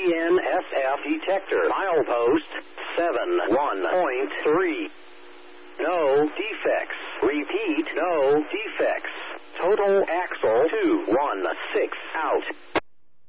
GNSF detector. Milepost 71.3. No defects. Repeat, no defects. Total axle 216 out.